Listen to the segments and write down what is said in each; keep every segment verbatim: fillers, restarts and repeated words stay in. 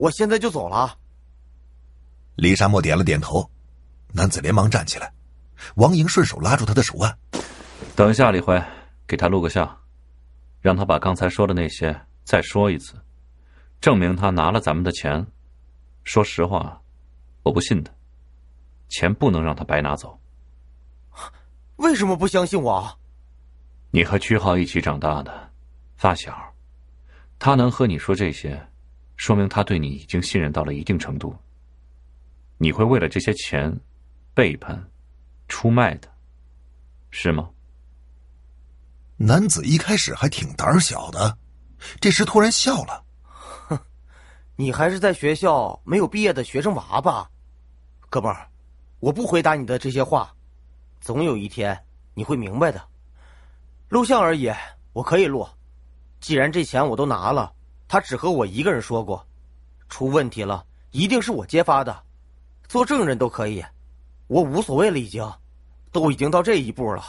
我现在就走了。 李沙漠点了点头，男子连忙站起来，王莹顺手拉住他的手腕。 等一下，李辉，给他录个像，让他把刚才说的那些再说一次，证明他拿了咱们的钱。说实话，我不信他，钱不能让他白拿走。 为什么不相信我？ 你和曲浩一起长大的发小，他能和你说这些，说明他对你已经信任到了一定程度。你会为了这些钱背叛出卖他，是吗？ 男子一开始还挺胆小的，这时突然笑了。 哼，你还是在学校没有毕业的学生娃吧？哥们儿，我不回答你的这些话，总有一天你会明白的。录像而已，我可以录。既然这钱我都拿了，他只和我一个人说过，出问题了一定是我揭发的，做证人都可以，我无所谓了，已经都已经到这一步了。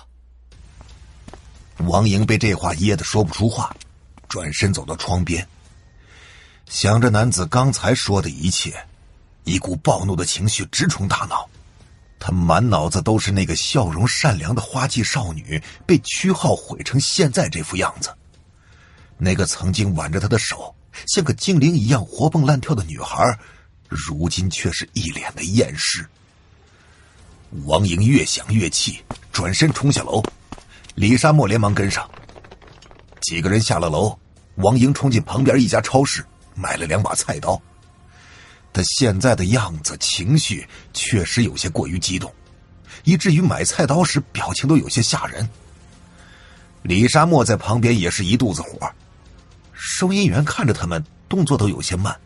王莹被这话噎得说不出话，转身走到窗边，想着男子刚才说的一切，一股暴怒的情绪直冲大脑。他满脑子都是那个笑容善良的花季少女被曲浩毁成现在这副样子，那个曾经挽着他的手像个精灵一样活蹦乱跳的女孩，如今却是一脸的厌世。王莹越想越气，转身冲下楼，李沙漠连忙跟上。几个人下了楼，王莹冲进旁边一家超市，买了两把菜刀。他现在的样子情绪确实有些过于激动，以至于买菜刀时表情都有些吓人。李沙漠在旁边也是一肚子火，收银员看着他们动作都有些慢。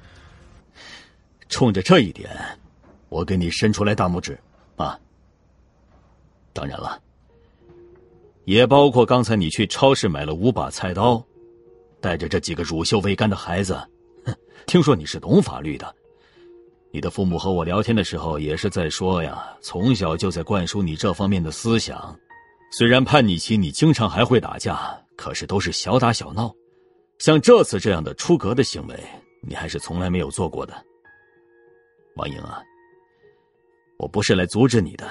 冲着这一点，我给你伸出来大拇指啊！当然了，也包括刚才你去超市买了五把菜刀，带着这几个乳臭未干的孩子。哼，听说你是懂法律的，你的父母和我聊天的时候也是在说呀，从小就在灌输你这方面的思想。虽然叛逆期你经常还会打架，可是都是小打小闹，像这次这样的出格的行为，你还是从来没有做过的。王莹啊，我不是来阻止你的。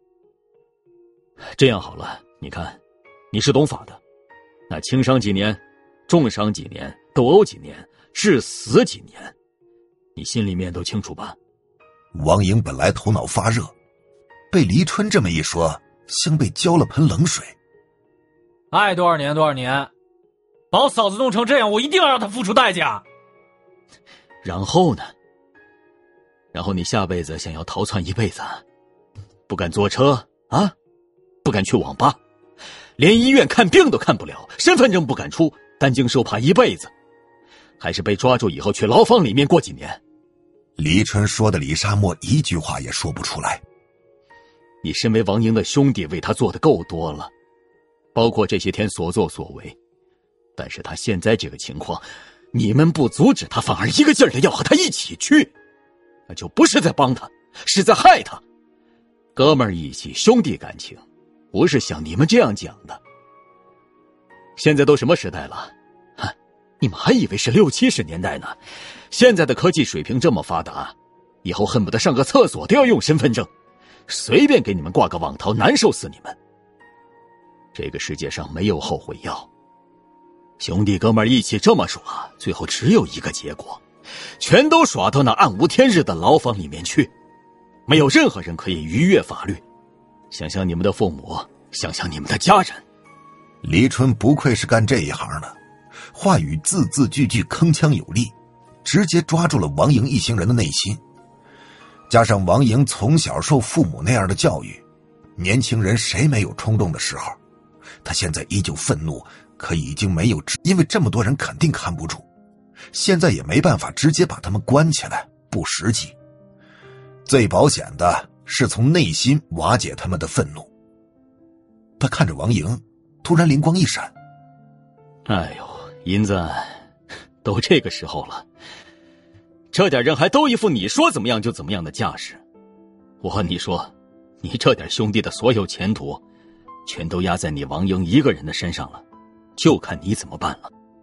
这样好了，你看，你是懂法的，那轻伤几年，重伤几年，斗殴几年，致死几年，你心里面都清楚吧？ 王莹本来头脑发热，被黎春这么一说，像被浇了盆冷水。 爱多少年多少年，把我嫂子弄成这样，我一定要让她付出代价。 然后呢？然后你下辈子想要逃窜一辈子，不敢坐车啊，不敢去网吧，连医院看病都看不了，身份证不敢出，担惊受怕一辈子，还是被抓住以后去牢房里面过几年。 黎春说的李沙漠一句话也说不出来。 你身为王莹的兄弟，为他做的够多了，包括这些天所作所为，但是他现在这个情况，你们不阻止他，反而一个劲儿的要和他一起去，那就不是在帮他，是在害他。哥们儿义气，兄弟感情，不是像你们这样讲的。现在都什么时代了，你们还以为是六七十年代呢？现在的科技水平这么发达，以后恨不得上个厕所都要用身份证，随便给你们挂个网逃，难受死你们。这个世界上没有后悔药，兄弟哥们儿一起这么耍，最后只有一个结果，全都耍到那暗无天日的牢房里面去，没有任何人可以逾越法律。想想你们的父母，想想你们的家人。 黎春不愧是干这一行的，话语字字句句铿锵有力，直接抓住了王莹一行人的内心。加上王莹从小受父母那样的教育，年轻人谁没有冲动的时候？他现在依旧愤怒，可已经没有，因为这么多人肯定看不住，现在也没办法直接把他们关起来，不实际。最保险的是从内心瓦解他们的愤怒。他看着王莹，突然灵光一闪。 哎呦，银子，都这个时候了，这点人还都一副你说怎么样就怎么样的架势。我和你说，你这点兄弟的所有前途，全都压在你王莹一个人的身上了，就看你怎么办了。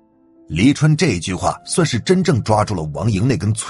黎春这句话算是真正抓住了王莹那根